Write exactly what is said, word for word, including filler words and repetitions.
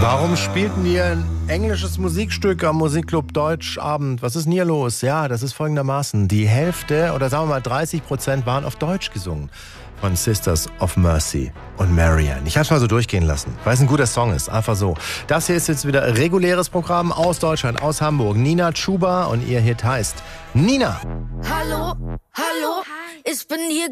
Warum spielten ihr ein englisches Musikstück am Musikclub Deutschabend? Was ist denn hier los? Ja, das ist folgendermaßen. Die Hälfte oder sagen wir mal dreißig Prozent waren auf Deutsch gesungen. Von Sisters of Mercy und Marianne. Ich habe es mal so durchgehen lassen, weil es ein guter Song ist. Einfach so. Das hier ist jetzt wieder reguläres Programm aus Deutschland, aus Hamburg. Nina Chuba und ihr Hit heißt Nina. Hallo, hallo, ich bin hier